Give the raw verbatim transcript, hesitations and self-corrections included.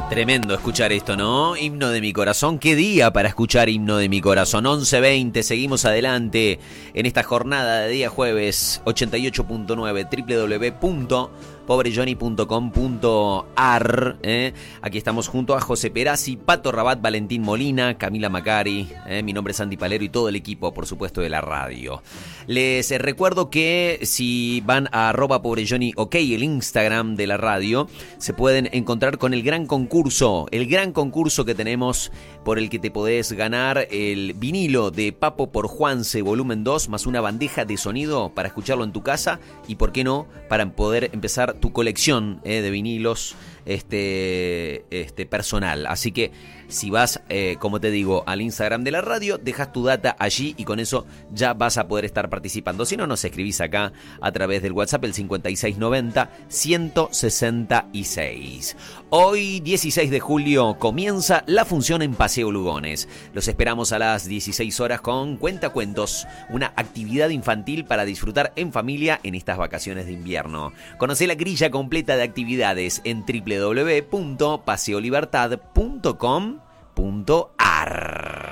Tremendo escuchar esto, ¿no? Himno de mi corazón. ¿Qué día para escuchar Himno de mi corazón? once veinte, seguimos adelante en esta jornada de día jueves ochenta y ocho punto nueve, doble u doble u doble u punto pobre johnny punto com punto a r. ¿eh? Aquí estamos junto a José Perazzi, Pato Rabat, Valentín Molina, Camila Macari. ¿eh? Mi nombre es Santi Palero y todo el equipo, por supuesto, de la radio. Les recuerdo que si van a arroba pobrejohnny, ok, el Instagram de la radio, se pueden encontrar con el gran concurso, el gran concurso que tenemos por el que te podés ganar el vinilo de Papo por Juanse, volumen dos, más una bandeja de sonido para escucharlo en tu casa y, por qué no, para poder empezar tu colección eh, de vinilos este, este personal. Así que si vas, eh, como te digo, al Instagram de la radio, dejas tu data allí y con eso ya vas a poder estar participando. Si no, nos escribís acá a través del WhatsApp, el cincuenta y seis noventa, ciento sesenta y seis. Hoy, dieciséis de julio, comienza la función en Paseo Lugones. Los esperamos a las dieciséis horas con Cuentacuentos, una actividad infantil para disfrutar en familia en estas vacaciones de invierno. Conocé la grilla completa de actividades en doble u doble u doble u punto paseo libertad punto com punto a r.